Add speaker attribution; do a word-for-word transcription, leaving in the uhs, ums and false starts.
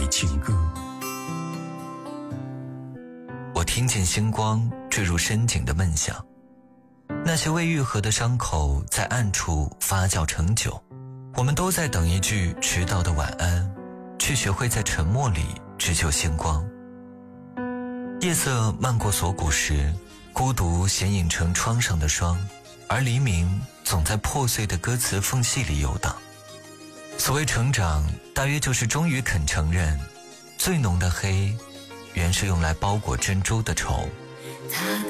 Speaker 1: 情歌。
Speaker 2: 我听见星光坠入深井的闷响，那些未愈合的伤口在暗处发酵成酒，我们都在等一句迟到的晚安，去学会在沉默里织就星光。夜色漫过锁骨时，孤独显影成窗上的霜，而黎明总在破碎的歌词缝隙里游荡。所谓成长，大约就是终于肯承认，最浓的黑原是用来包裹珍珠的愁。